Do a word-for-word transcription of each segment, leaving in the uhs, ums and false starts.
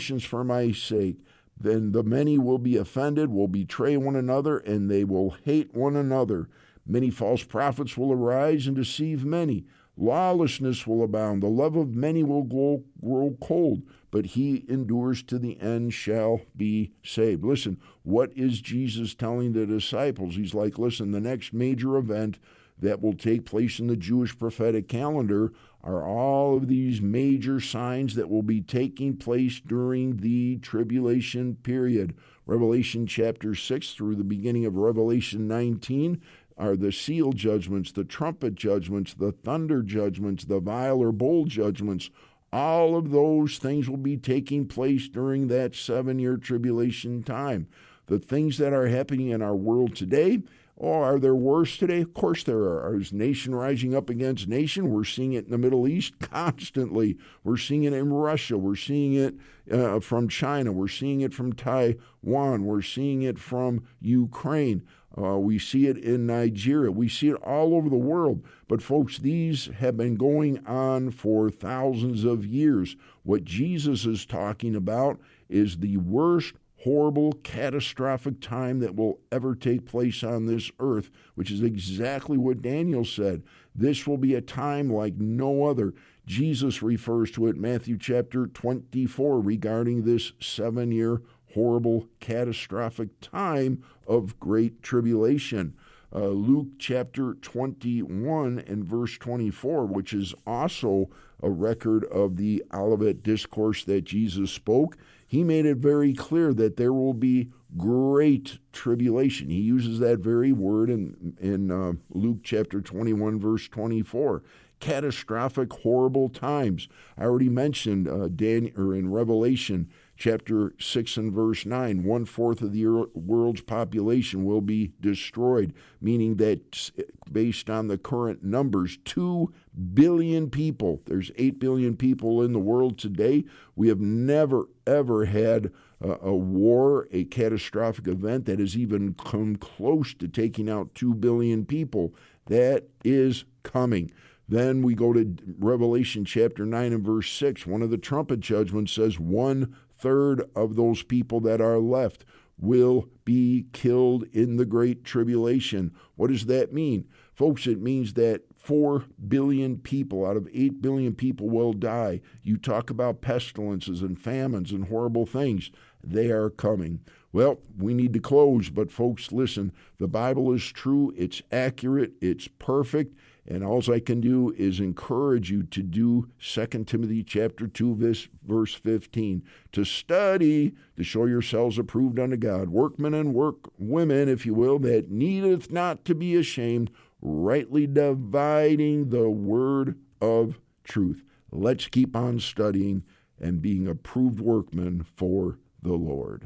for my sake. Then the many will be offended, will betray one another, and they will hate one another. Many false prophets will arise and deceive many. Lawlessness will abound. The love of many will grow, grow cold, but he endures to the end shall be saved. Listen, what is Jesus telling the disciples? He's like, listen, the next major event that will take place in the Jewish prophetic calendar are all of these major signs that will be taking place during the tribulation period. Revelation chapter six through the beginning of Revelation nineteen are the seal judgments, the trumpet judgments, the thunder judgments, the vial or bowl judgments. All of those things will be taking place during that seven-year tribulation time. The things that are happening in our world today, oh, are there wars today? Of course there are. Is nation rising up against nation? We're seeing it in the Middle East constantly. We're seeing it in Russia. We're seeing it uh, from China. We're seeing it from Taiwan. We're seeing it from Ukraine. Uh, we see it in Nigeria. We see it all over the world. But folks, these have been going on for thousands of years. What Jesus is talking about is the worst, horrible, catastrophic time that will ever take place on this earth, which is exactly what Daniel said. This will be a time like no other. Jesus refers to it in Matthew chapter twenty-four regarding this seven-year horrible, catastrophic time of great tribulation. Uh, Luke chapter twenty-one and verse twenty-four, which is also a record of the Olivet Discourse that Jesus spoke, he made it very clear that there will be great tribulation. He uses that very word in, in uh, Luke chapter twenty-one, verse twenty-four. Catastrophic, horrible times. I already mentioned uh, Dan, or in Revelation chapter six and verse nine, one-fourth of the world's population will be destroyed, meaning that based on the current numbers, two billion people, there's eight billion people in the world today. We have never, ever had a, a war, a catastrophic event that has even come close to taking out two billion people. That is coming. Then we go to Revelation chapter nine and verse six. One of the trumpet judgments says one third of those people that are left will be killed in the Great Tribulation. What does that mean? Folks, it means that four billion people out of eight billion people will die. You talk about pestilences and famines and horrible things. They are coming. Well, we need to close, but folks, listen, the Bible is true, it's accurate, it's perfect, and all I can do is encourage you to do Second Timothy chapter two, verse fifteen, to study, to show yourselves approved unto God, workmen and workwomen, if you will, that needeth not to be ashamed, rightly dividing the word of truth. Let's keep on studying and being approved workmen for the Lord.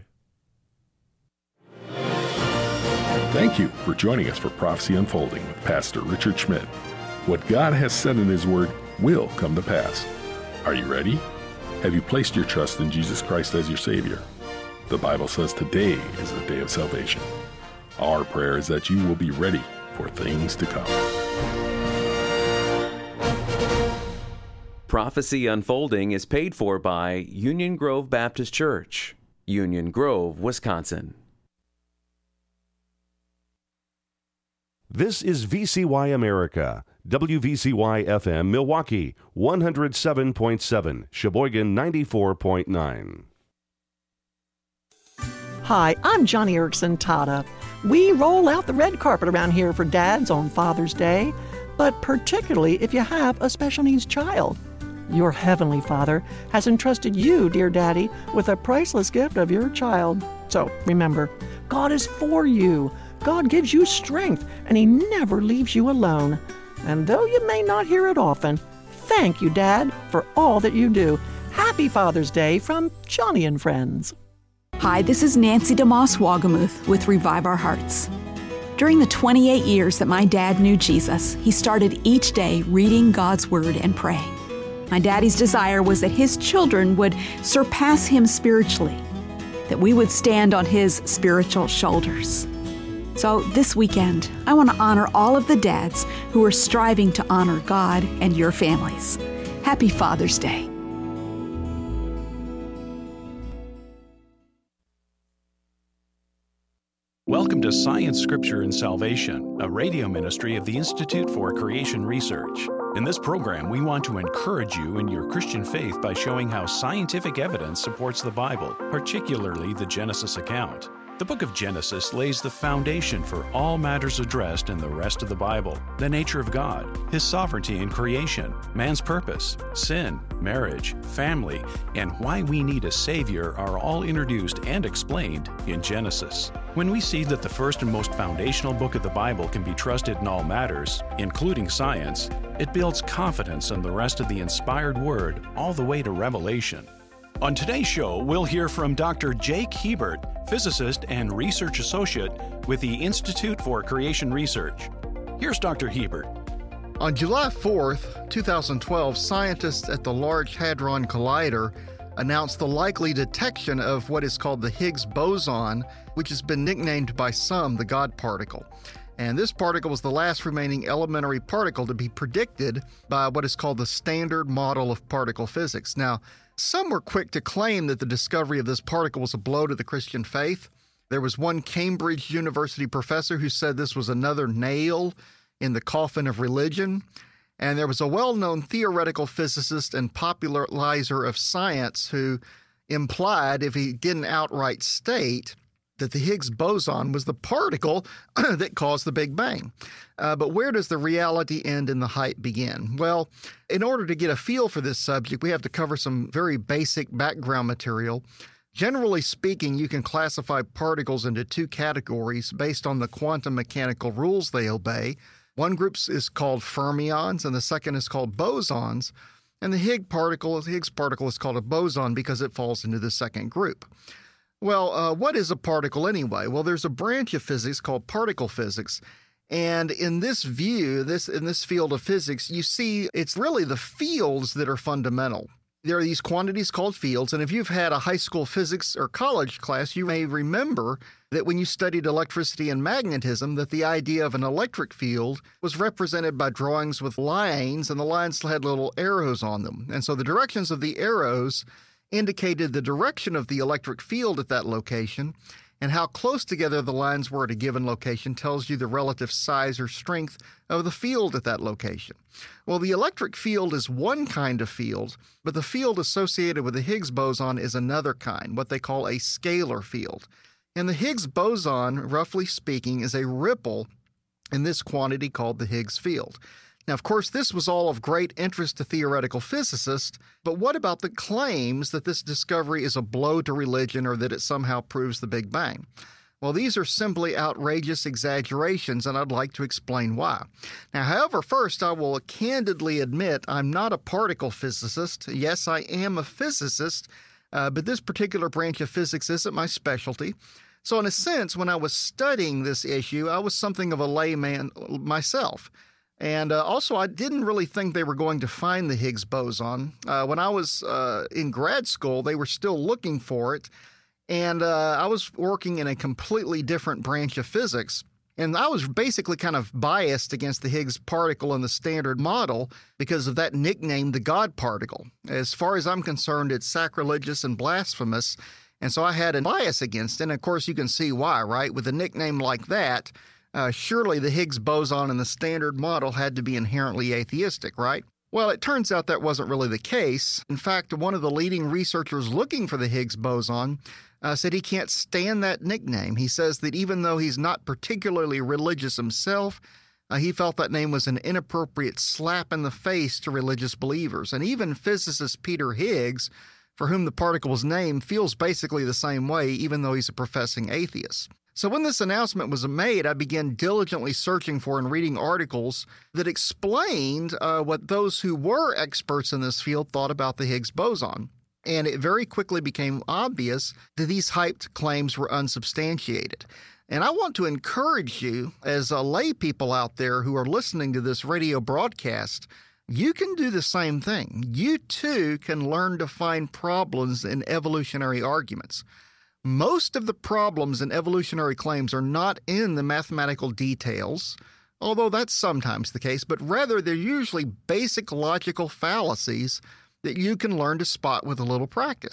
Thank you for joining us for Prophecy Unfolding with Pastor Richard Schmidt. What God has said in His Word will come to pass. Are you ready? Have you placed your trust in Jesus Christ as your Savior? The Bible says today is the day of salvation. Our prayer is that you will be ready for things to come. Prophecy Unfolding is paid for by Union Grove Baptist Church, Union Grove, Wisconsin. This is V C Y America, W V C Y F M Milwaukee, one oh seven point seven, Sheboygan ninety-four point nine. Hi, I'm Johnny Erickson Tata. We roll out the red carpet around here for dads on Father's Day, but particularly if you have a special needs child. Your Heavenly Father has entrusted you, dear Daddy, with a priceless gift of your child. So remember, God is for you. God gives you strength, and He never leaves you alone. And though you may not hear it often, thank you, Dad, for all that you do. Happy Father's Day from Johnny and Friends. Hi, this is Nancy DeMoss Wagamuth with Revive Our Hearts. During the twenty-eight years that my dad knew Jesus, he started each day reading God's Word and praying. My daddy's desire was that his children would surpass him spiritually, that we would stand on his spiritual shoulders. So this weekend, I want to honor all of the dads who are striving to honor God and your families. Happy Father's Day. Welcome to Science, Scripture, and Salvation, a radio ministry of the Institute for Creation Research. In this program, we want to encourage you in your Christian faith by showing how scientific evidence supports the Bible, particularly the Genesis account. The book of Genesis lays the foundation for all matters addressed in the rest of the Bible: the nature of God, His sovereignty in creation, man's purpose, sin, marriage, family, and why we need a Savior are all introduced and explained in Genesis. When we see that the first and most foundational book of the Bible can be trusted in all matters, including science, it builds confidence in the rest of the inspired Word all the way to Revelation. On today's show, we'll hear from Doctor Jake Hebert, physicist and research associate with the Institute for Creation Research. Here's Doctor Hebert. On July fourth, twenty twelve, scientists at the Large Hadron Collider announced the likely detection of what is called the Higgs boson, which has been nicknamed by some the God particle. And this particle was the last remaining elementary particle to be predicted by what is called the Standard Model of Particle Physics. Now, some were quick to claim that the discovery of this particle was a blow to the Christian faith. There was one Cambridge University professor who said this was another nail in the coffin of religion. And there was a well-known theoretical physicist and popularizer of science who implied, if he didn't outright state, that the Higgs boson was the particle that caused the Big Bang. Uh, but where does the reality end and the hype begin? Well, in order to get a feel for this subject, we have to cover some very basic background material. Generally speaking, you can classify particles into two categories based on the quantum mechanical rules they obey. One group is called fermions, and the second is called bosons. And the Higgs particle, the Higgs particle is called a boson because it falls into the second group. Well, uh, what is a particle anyway? Well, there's a branch of physics called particle physics. And in this view, this in this field of physics, you see it's really the fields that are fundamental. There are these quantities called fields, and if you've had a high school physics or college class, you may remember that when you studied electricity and magnetism, that the idea of an electric field was represented by drawings with lines, and the lines had little arrows on them. And so the directions of the arrows indicated the direction of the electric field at that location, and how close together the lines were at a given location tells you the relative size or strength of the field at that location. Well, the electric field is one kind of field, but the field associated with the Higgs boson is another kind, what they call a scalar field. And the Higgs boson, roughly speaking, is a ripple in this quantity called the Higgs field. Now, of course, this was all of great interest to theoretical physicists, but what about the claims that this discovery is a blow to religion or that it somehow proves the Big Bang? Well, these are simply outrageous exaggerations, and I'd like to explain why. Now, however, first, I will candidly admit I'm not a particle physicist. Yes, I am a physicist, uh, but this particular branch of physics isn't my specialty. So in a sense, when I was studying this issue, I was something of a layman myself. And uh, also, I didn't really think they were going to find the Higgs boson. Uh, when I was uh, in grad school, they were still looking for it. And uh, I was working in a completely different branch of physics. And I was basically kind of biased against the Higgs particle and the Standard Model because of that nickname, the God particle. As far as I'm concerned, it's sacrilegious and blasphemous. And so I had a bias against it. And of course, you can see why, right? With a nickname like that, Uh, surely the Higgs boson and the Standard Model had to be inherently atheistic, right? Well, it turns out that wasn't really the case. In fact, one of the leading researchers looking for the Higgs boson uh, said he can't stand that nickname. He says that even though he's not particularly religious himself, uh, he felt that name was an inappropriate slap in the face to religious believers. And even physicist Peter Higgs, for whom the particle was named, feels basically the same way, even though he's a professing atheist. So when this announcement was made, I began diligently searching for and reading articles that explained uh, what those who were experts in this field thought about the Higgs boson. And it very quickly became obvious that these hyped claims were unsubstantiated. And I want to encourage you, as uh, lay people out there who are listening to this radio broadcast, you can do the same thing. You too can learn to find problems in evolutionary arguments. Most of the problems in evolutionary claims are not in the mathematical details, although that's sometimes the case, but rather they're usually basic logical fallacies that you can learn to spot with a little practice.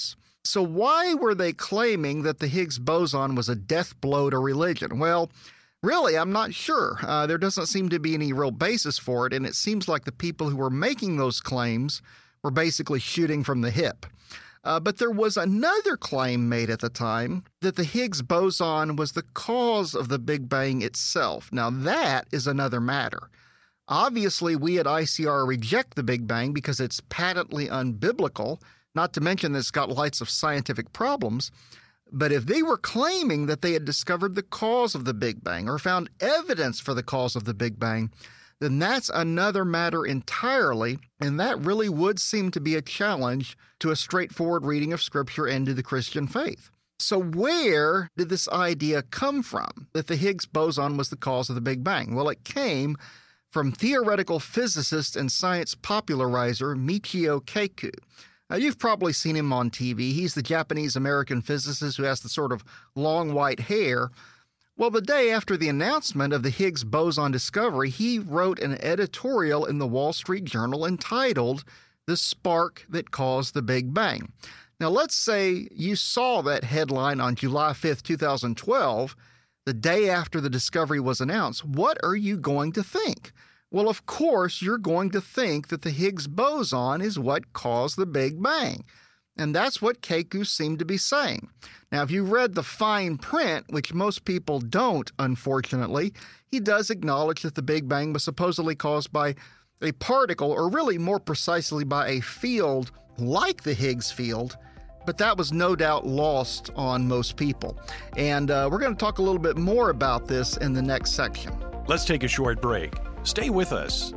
So why were they claiming that the Higgs boson was a death blow to religion? Well, really, I'm not sure. Uh, there doesn't seem to be any real basis for it, and it seems like the people who were making those claims were basically shooting from the hip. Uh, but there was another claim made at the time that the Higgs boson was the cause of the Big Bang itself. Now, that is another matter. Obviously, we at I C R reject the Big Bang because it's patently unbiblical, not to mention that it's got lots of scientific problems. But if they were claiming that they had discovered the cause of the Big Bang or found evidence for the cause of the Big Bang, then that's another matter entirely, and that really would seem to be a challenge to a straightforward reading of Scripture and to the Christian faith. So where did this idea come from, that the Higgs boson was the cause of the Big Bang? Well, it came from theoretical physicist and science popularizer Michio Kaku. Now, you've probably seen him on T V. He's the Japanese-American physicist who has the sort of long white hair. Well, the day after the announcement of the Higgs boson discovery, he wrote an editorial in the Wall Street Journal entitled "The Spark That Caused the Big Bang." Now, let's say you saw that headline on July fifth, two thousand twelve, the day after the discovery was announced. What are you going to think? Well, of course, you're going to think that the Higgs boson is what caused the Big Bang. And that's what Kaku seemed to be saying. Now, if you read the fine print, which most people don't, unfortunately, he does acknowledge that the Big Bang was supposedly caused by a particle, or really more precisely by a field like the Higgs field, but that was no doubt lost on most people. And uh, we're going to talk a little bit more about this in the next section. Let's take a short break. Stay with us.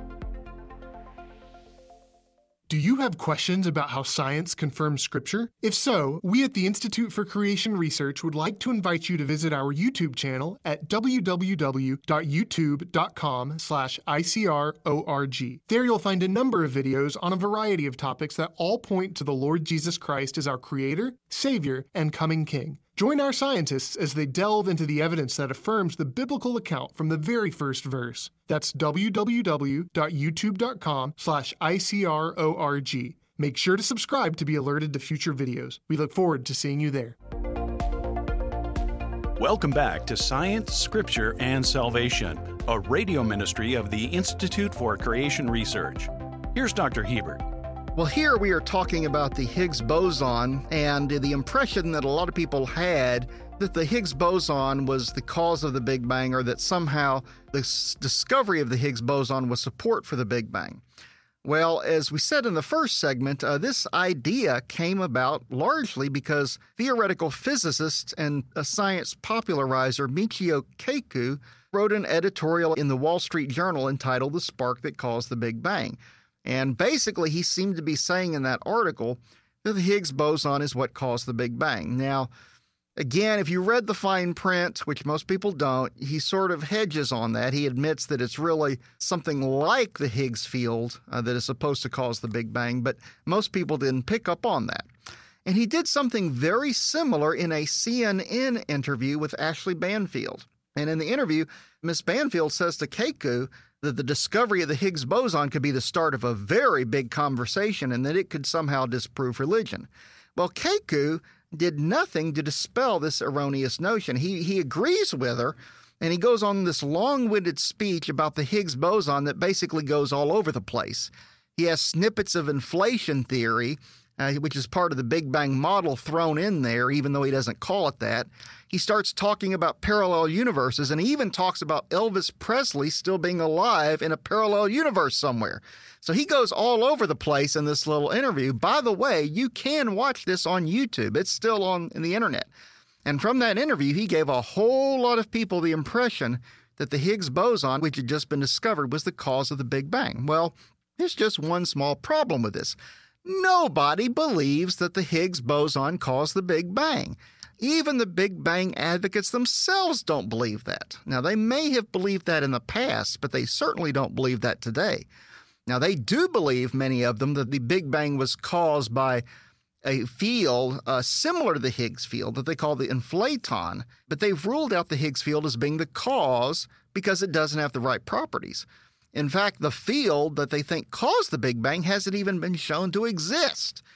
Do you have questions about how science confirms Scripture? If so, we at the Institute for Creation Research would like to invite you to visit our YouTube channel at w w w dot youtube dot com slash I C R org. There you'll find a number of videos on a variety of topics that all point to the Lord Jesus Christ as our Creator, Savior, and coming King. Join our scientists as they delve into the evidence that affirms the biblical account from the very first verse. That's w w w dot youtube dot com slash I C R org. Make sure to subscribe to be alerted to future videos. We look forward to seeing you there. Welcome back to Science, Scripture, and Salvation, a radio ministry of the Institute for Creation Research. Here's Doctor Hebert. Well, here we are talking about the Higgs boson and the impression that a lot of people had that the Higgs boson was the cause of the Big Bang, or that somehow the s- discovery of the Higgs boson was support for the Big Bang. Well, as we said in the first segment, uh, this idea came about largely because theoretical physicist and a science popularizer Michio Kaku wrote an editorial in the Wall Street Journal entitled "The Spark That Caused the Big Bang." And basically, he seemed to be saying in that article that the Higgs boson is what caused the Big Bang. Now, again, if you read the fine print, which most people don't, he sort of hedges on that. He admits that it's really something like the Higgs field uh, that is supposed to cause the Big Bang, but most people didn't pick up on that. And he did something very similar in a C N N interview with Ashley Banfield. And in the interview, Miss Banfield says to Kaku that the discovery of the Higgs boson could be the start of a very big conversation and that it could somehow disprove religion. Well, Kaku did nothing to dispel this erroneous notion. He, he agrees with her, and he goes on this long-winded speech about the Higgs boson that basically goes all over the place. He has snippets of inflation theory, uh, which is part of the Big Bang model, thrown in there, even though he doesn't call it that. He starts talking about parallel universes, and he even talks about Elvis Presley still being alive in a parallel universe somewhere. So he goes all over the place in this little interview. By the way, you can watch this on YouTube. It's still on in the internet. And from that interview, he gave a whole lot of people the impression that the Higgs boson, which had just been discovered, was the cause of the Big Bang. Well, there's just one small problem with this. Nobody believes that the Higgs boson caused the Big Bang. Even the Big Bang advocates themselves don't believe that. Now, they may have believed that in the past, but they certainly don't believe that today. Now, they do believe, many of them, that the Big Bang was caused by a field uh, similar to the Higgs field that they call the inflaton, but they've ruled out the Higgs field as being the cause because it doesn't have the right properties. In fact, the field that they think caused the Big Bang hasn't even been shown to exist.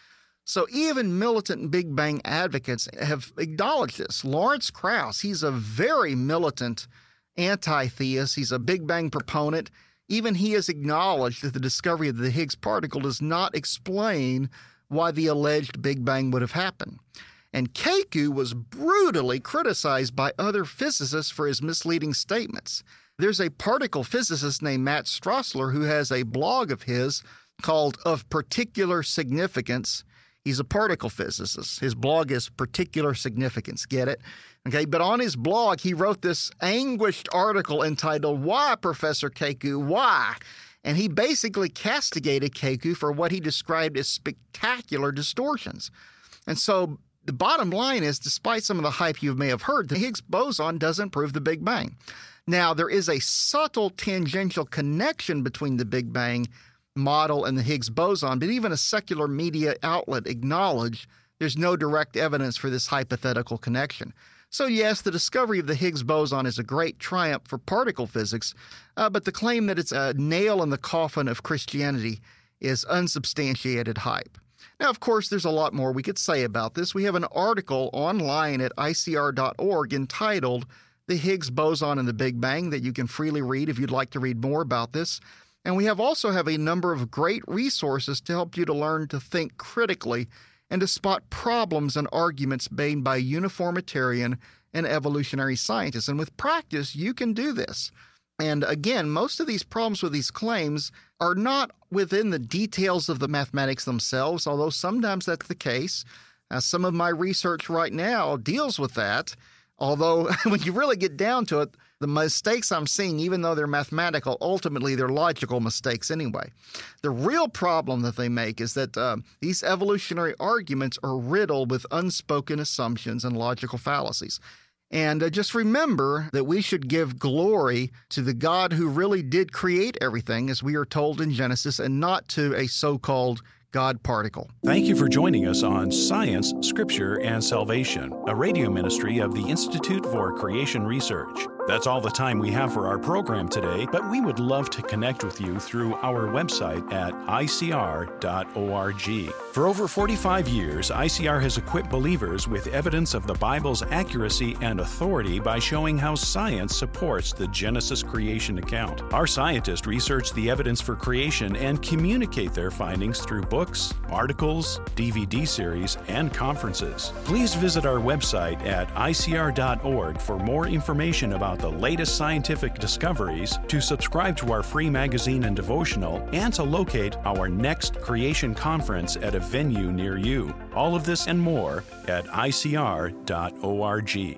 So even militant Big Bang advocates have acknowledged this. Lawrence Krauss, he's a very militant anti-theist. He's a Big Bang proponent. Even he has acknowledged that the discovery of the Higgs particle does not explain why the alleged Big Bang would have happened. And Keku was brutally criticized by other physicists for his misleading statements. There's a particle physicist named Matt Strassler who has a blog of his called Of Particular Significance. He's a particle physicist. His blog is Particular Significance. Get it? Okay, but on his blog, he wrote this anguished article entitled, Why, Professor Keku, Why? And he basically castigated Keku for what he described as spectacular distortions. And so the bottom line is, despite some of the hype you may have heard, the Higgs boson doesn't prove the Big Bang. Now, there is a subtle tangential connection between the Big Bang model and the Higgs boson, but even a secular media outlet acknowledged there's no direct evidence for this hypothetical connection. So yes, the discovery of the Higgs boson is a great triumph for particle physics, uh, but the claim that it's a nail in the coffin of Christianity is unsubstantiated hype. Now, of course, there's a lot more we could say about this. We have an article online at I C R dot org entitled The Higgs Boson and the Big Bang that you can freely read if you'd like to read more about this. And we have also have a number of great resources to help you to learn to think critically and to spot problems and arguments made by uniformitarian and evolutionary scientists. And with practice, you can do this. And again, most of these problems with these claims are not within the details of the mathematics themselves, although sometimes that's the case. Uh, some of my research right now deals with that, although when you really get down to it, the mistakes I'm seeing, even though they're mathematical, ultimately they're logical mistakes anyway. The real problem that they make is that uh, these evolutionary arguments are riddled with unspoken assumptions and logical fallacies. And uh, just remember that we should give glory to the God who really did create everything, as we are told in Genesis, and not to a so-called God particle. Thank you for joining us on Science, Scripture, and Salvation, a radio ministry of the Institute for Creation Research. That's all the time we have for our program today, but we would love to connect with you through our website at I C R dot org. For over forty-five years, I C R has equipped believers with evidence of the Bible's accuracy and authority by showing how science supports the Genesis creation account. Our scientists research the evidence for creation and communicate their findings through books, articles, D V D series, and conferences. Please visit our website at I C R dot org for more information about the latest scientific discoveries, to subscribe to our free magazine and devotional, and to locate our next creation conference at a venue near you. All of this and more at I C R dot org.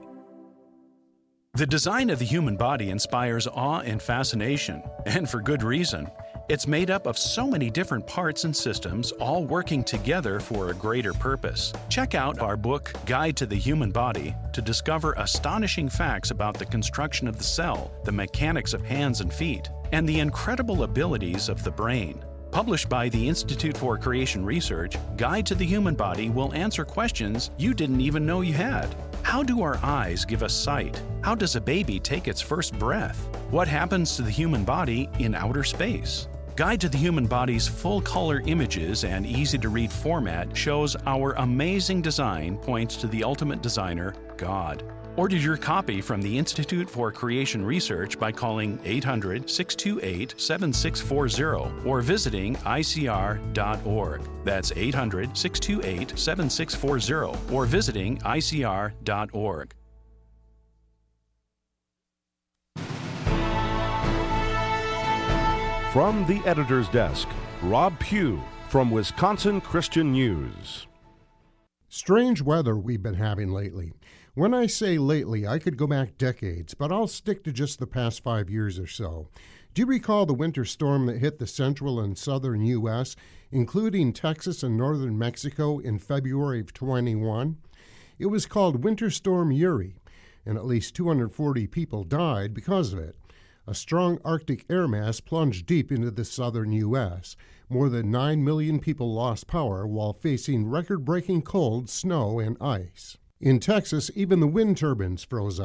The design of the human body inspires awe and fascination, and for good reason. It's made up of so many different parts and systems, all working together for a greater purpose. Check out our book, Guide to the Human Body, to discover astonishing facts about the construction of the cell, the mechanics of hands and feet, and the incredible abilities of the brain. Published by the Institute for Creation Research, Guide to the Human Body will answer questions you didn't even know you had. How do our eyes give us sight? How does a baby take its first breath? What happens to the human body in outer space? Guide to the Human Body's full-color images and easy-to-read format shows our amazing design points to the ultimate designer, God. Order your copy from the Institute for Creation Research by calling eight hundred, six two eight, seven six four zero or visiting I C R dot org. That's eight hundred, six two eight, seven six four zero or visiting I C R dot org. From the editor's desk, Rob Pugh from Wisconsin Christian News. Strange weather we've been having lately. When I say lately, I could go back decades, but I'll stick to just the past five years or so. Do you recall the winter storm that hit the central and southern U S, including Texas and northern Mexico in February of twenty-one? It was called Winter Storm Uri, and at least two hundred forty people died because of it. A strong Arctic air mass plunged deep into the southern U S. More than nine million people lost power while facing record-breaking cold, snow, and ice. In Texas, even the wind turbines froze up.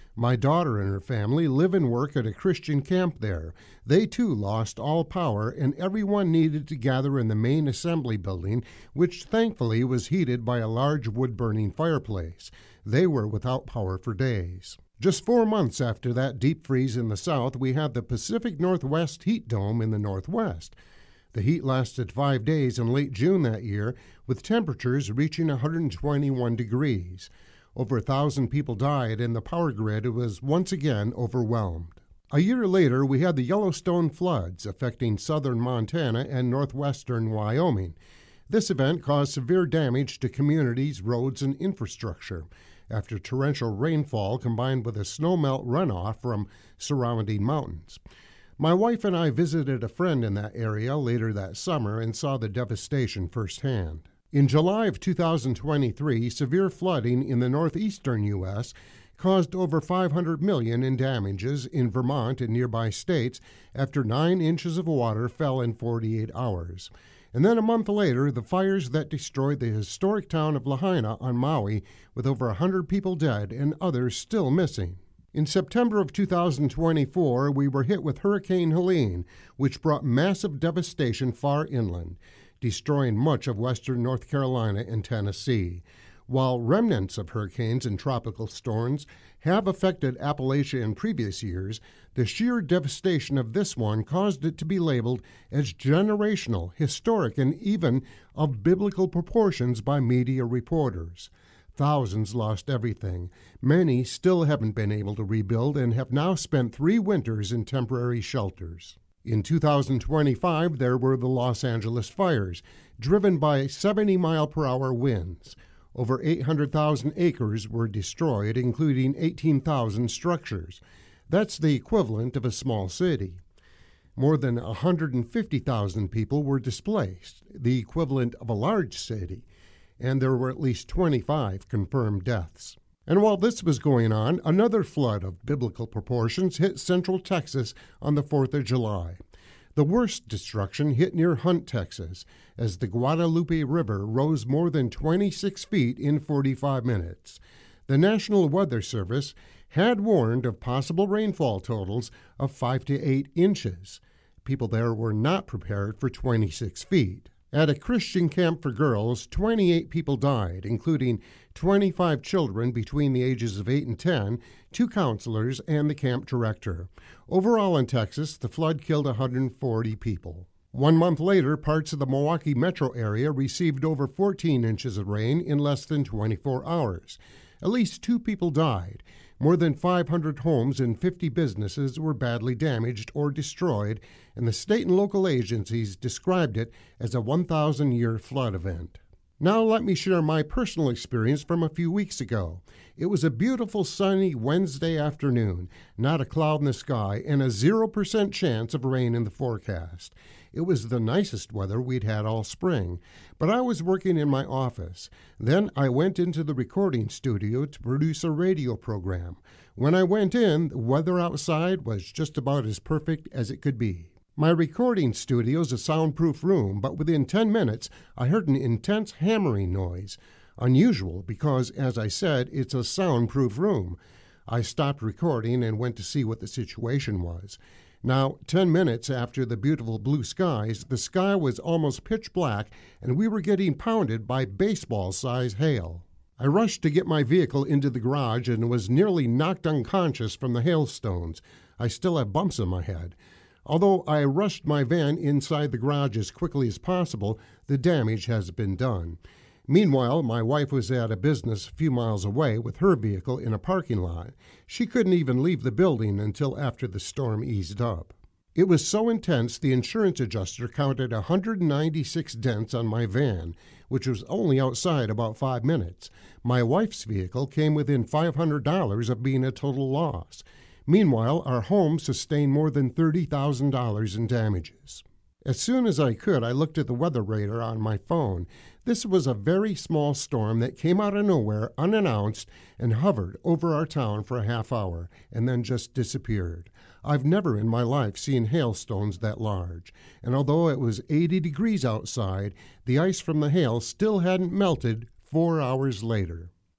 My daughter and her family live and work at a Christian camp there. They too lost all power, and everyone needed to gather in the main assembly building, which thankfully was heated by a large wood-burning fireplace. They were without power for days. Just four months after that deep freeze in the south, we had the Pacific Northwest heat dome in the northwest. The heat lasted five days in late June that year, with temperatures reaching one hundred twenty-one degrees. Over a thousand people died, and the power grid was once again overwhelmed. A year later, we had the Yellowstone floods affecting southern Montana and northwestern Wyoming. This event caused severe damage to communities, roads, and infrastructure after torrential rainfall combined with a snowmelt runoff from surrounding mountains. My wife and I visited a friend in that area later that summer and saw the devastation firsthand. In July of two thousand twenty-three, severe flooding in the northeastern U S caused over five hundred million dollars in damages in Vermont and nearby states after nine inches of water fell in forty-eight hours. And then a month later, the fires that destroyed the historic town of Lahaina on Maui, with over one hundred people dead and others still missing. In September of two thousand twenty-four, we were hit with Hurricane Helene, which brought massive devastation far inland, destroying much of western North Carolina and Tennessee. While remnants of hurricanes and tropical storms have affected Appalachia in previous years, the sheer devastation of this one caused it to be labeled as generational, historic, and even of biblical proportions by media reporters. Thousands lost everything. Many still haven't been able to rebuild and have now spent three winters in temporary shelters. In two thousand twenty-five, there were the Los Angeles fires, driven by seventy mile per hour winds. Over eight hundred thousand acres were destroyed, including eighteen thousand structures. That's the equivalent of a small city. More than one hundred fifty thousand people were displaced, the equivalent of a large city, and there were at least twenty-five confirmed deaths. And while this was going on, another flood of biblical proportions hit central Texas on the fourth of July. The worst destruction hit near Hunt, Texas, as the Guadalupe River rose more than twenty-six feet in forty-five minutes. The National Weather Service had warned of possible rainfall totals of five to eight inches. People there were not prepared for twenty-six feet. At a Christian camp for girls, twenty-eight people died, including twenty-five children between the ages of eight and ten, two counselors, and the camp director. Overall in Texas, the flood killed one hundred forty people. One month later, parts of the Milwaukee metro area received over fourteen inches of rain in less than twenty-four hours. At least two people died. More than five hundred homes and fifty businesses were badly damaged or destroyed, and the state and local agencies described it as a one thousand year flood event. Now let me share my personal experience from a few weeks ago. It was a beautiful sunny Wednesday afternoon, not a cloud in the sky, and a zero percent chance of rain in the forecast. It was the nicest weather we'd had all spring, but I was working in my office. Then I went into the recording studio to produce a radio program. When I went in, the weather outside was just about as perfect as it could be. My recording studio is a soundproof room, but within ten minutes I heard an intense hammering noise. Unusual because, as I said, it's a soundproof room. I stopped recording and went to see what the situation was. Now, ten minutes after the beautiful blue skies, the sky was almost pitch black, and we were getting pounded by baseball-sized hail. I rushed to get my vehicle into the garage and was nearly knocked unconscious from the hailstones. I still have bumps on my head. Although I rushed my van inside the garage as quickly as possible, the damage has been done. Meanwhile, my wife was at a business a few miles away with her vehicle in a parking lot. She couldn't even leave the building until after the storm eased up. It was so intense the insurance adjuster counted one hundred ninety-six dents on my van, which was only outside about five minutes. My wife's vehicle came within five hundred dollars of being a total loss. Meanwhile, our home sustained more than thirty thousand dollars in damages. As soon as I could, I looked at the weather radar on my phone. This was a very small storm that came out of nowhere, unannounced, and hovered over our town for a half hour, and then just disappeared. I've never in my life seen hailstones that large, and although it was eighty degrees outside, the ice from the hail still hadn't melted four hours later.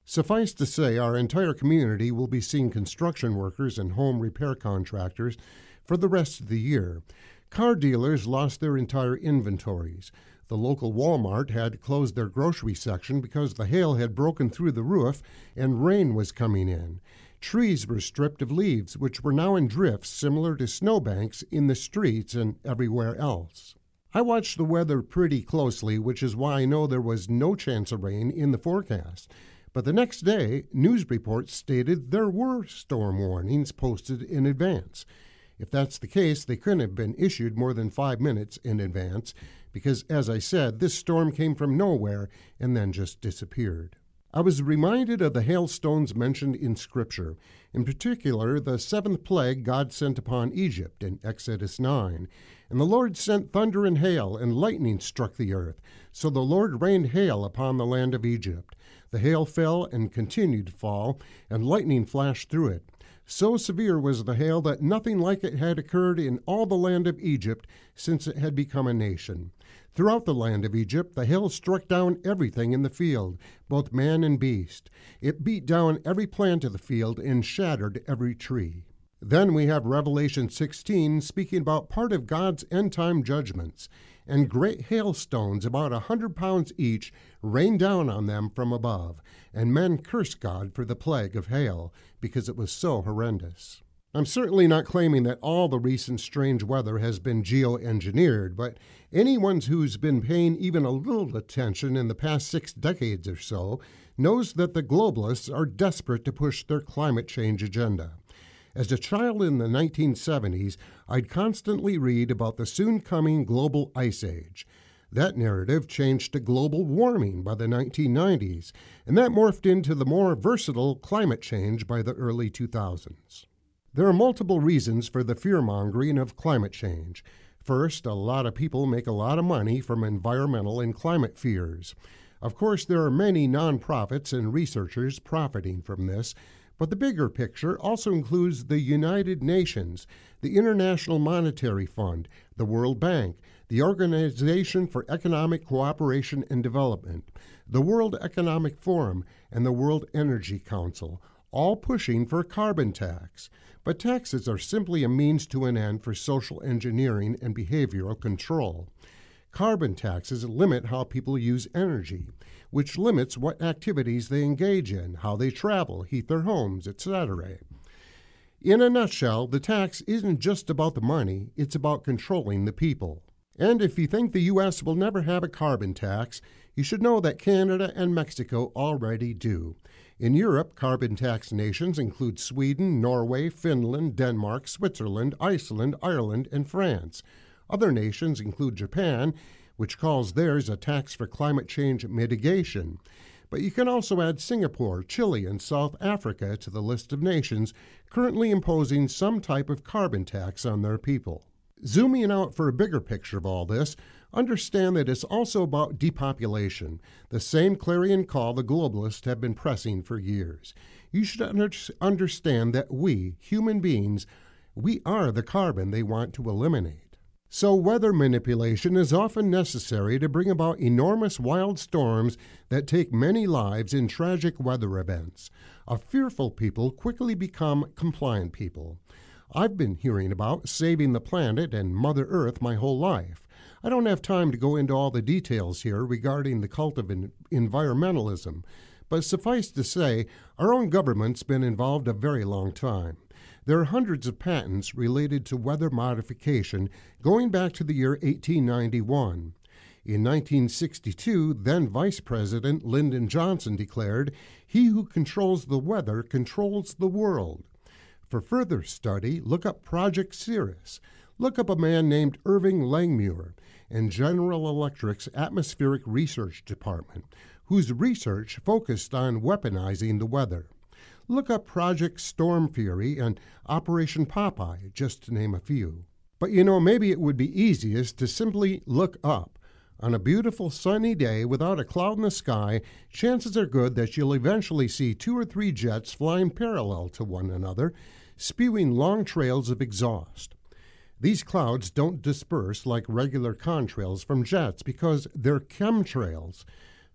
Suffice to say, our entire community will be seeing construction workers and home repair contractors for the rest of the year. Car dealers lost their entire inventories. The local Walmart had closed their grocery section because the hail had broken through the roof and rain was coming in. Trees were stripped of leaves, which were now in drifts similar to snowbanks in the streets and everywhere else. I watched the weather pretty closely, which is why I know there was no chance of rain in the forecast. But the next day, news reports stated there were storm warnings posted in advance. If that's the case, they couldn't have been issued more than five minutes in advance, because, as I said, this storm came from nowhere and then just disappeared. I was reminded of the hailstones mentioned in Scripture, in particular the seventh plague God sent upon Egypt in Exodus nine. And the Lord sent thunder and hail, and lightning struck the earth. So the Lord rained hail upon the land of Egypt. The hail fell and continued to fall, and lightning flashed through it. So severe was the hail that nothing like it had occurred in all the land of Egypt since it had become a nation. Throughout the land of Egypt, the hail struck down everything in the field, both man and beast. It beat down every plant of the field and shattered every tree. Then we have Revelation sixteen speaking about part of God's end-time judgments, and great hailstones about a hundred pounds each rained down on them from above, and men cursed God for the plague of hail, because it was so horrendous. I'm certainly not claiming that all the recent strange weather has been geoengineered, but anyone who's been paying even a little attention in the past six decades or so knows that the globalists are desperate to push their climate change agenda. As a child in the nineteen seventies, I'd constantly read about the soon-coming global ice age. That narrative changed to global warming by the nineteen nineties, and that morphed into the more versatile climate change by the early two thousands. There are multiple reasons for the fear-mongering of climate change. First, a lot of people make a lot of money from environmental and climate fears. Of course, there are many nonprofits and researchers profiting from this, but the bigger picture also includes the United Nations, the International Monetary Fund, the World Bank, the Organization for Economic Cooperation and Development, the World Economic Forum, and the World Energy Council, all pushing for a carbon tax. But taxes are simply a means to an end for social engineering and behavioral control. Carbon taxes limit how people use energy, which limits what activities they engage in, how they travel, heat their homes, et cetera. In a nutshell, the tax isn't just about the money, it's about controlling the people. And if you think the U S will never have a carbon tax, you should know that Canada and Mexico already do. In Europe, carbon tax nations include Sweden, Norway, Finland, Denmark, Switzerland, Iceland, Ireland, and France. Other nations include Japan, which calls theirs a tax for climate change mitigation. But you can also add Singapore, Chile, and South Africa to the list of nations currently imposing some type of carbon tax on their people. Zooming out for a bigger picture of all this, understand that it's also about depopulation, the same clarion call the globalists have been pressing for years. You should under- understand that we, human beings, we are the carbon they want to eliminate. So weather manipulation is often necessary to bring about enormous wild storms that take many lives in tragic weather events. A fearful people quickly become compliant people. I've been hearing about saving the planet and Mother Earth my whole life. I don't have time to go into all the details here regarding the cult of environmentalism, but suffice to say, our own government's been involved a very long time. There are hundreds of patents related to weather modification going back to the year eighteen ninety-one. In nineteen sixty-two, then Vice President Lyndon Johnson declared, "He who controls the weather controls the world." For further study, look up Project Cirrus. Look up a man named Irving Langmuir and General Electric's Atmospheric Research Department, whose research focused on weaponizing the weather. Look up Project Storm Fury and Operation Popeye, just to name a few. But you know, maybe it would be easiest to simply look up. On a beautiful sunny day without a cloud in the sky, chances are good that you'll eventually see two or three jets flying parallel to one another, spewing long trails of exhaust. These clouds don't disperse like regular contrails from jets because they're chemtrails.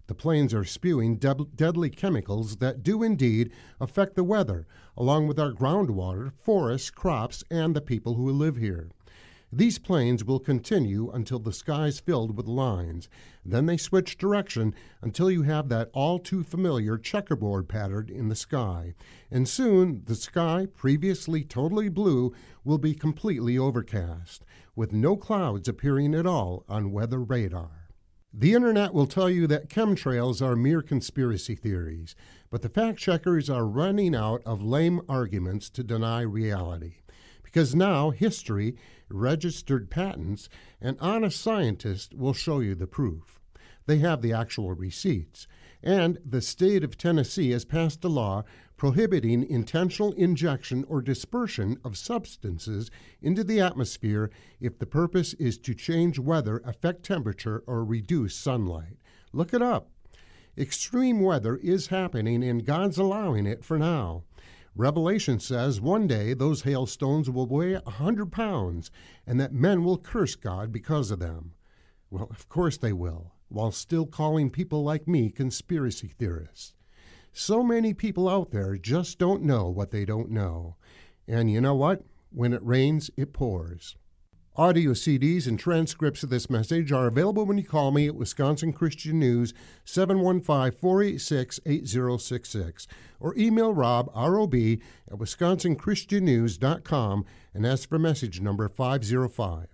The planes are spewing deb- deadly chemicals that do indeed affect the weather, along with our groundwater, forests, crops, and the people who live here. These planes will continue until the sky's filled with lines. Then they switch direction until you have that all-too-familiar checkerboard pattern in the sky. And soon, the sky, previously totally blue, will be completely overcast, with no clouds appearing at all on weather radar. The Internet will tell you that chemtrails are mere conspiracy theories, but the fact-checkers are running out of lame arguments to deny reality. Because now history, registered patents, and honest scientists will show you the proof. They have the actual receipts. And the state of Tennessee has passed a law prohibiting intentional injection or dispersion of substances into the atmosphere if the purpose is to change weather, affect temperature, or reduce sunlight. Look it up. Extreme weather is happening, and God's allowing it for now. Revelation says one day those hailstones will weigh a hundred pounds, and that men will curse God because of them. Well, of course they will, while still calling people like me conspiracy theorists. So many people out there just don't know what they don't know. And you know what? When it rains, it pours. Audio C Ds and transcripts of this message are available when you call me at Wisconsin Christian News, seven one five, four eight six, eight zero six six, or email Rob, R O B, at wisconsin christian news dot com and ask for message number five zero five.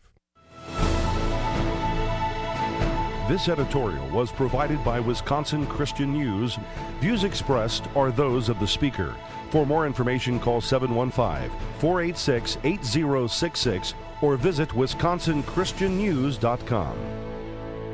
This editorial was provided by Wisconsin Christian News. Views expressed are those of the speaker. For more information, call seven one five, four eight six, eight zero six six or visit wisconsin christian news dot com.